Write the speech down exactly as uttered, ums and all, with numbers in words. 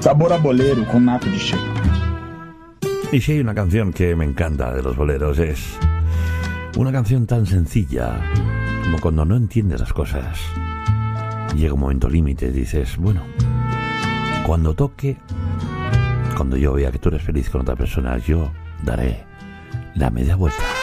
Sabor a bolero con nato de Shea. Y si hay una canción que me encanta de los boleros, es una canción tan sencilla como cuando no entiendes las cosas. Llega un momento límite, dices, bueno, cuando toque, cuando yo vea que tú eres feliz con otra persona, yo daré la media vuelta.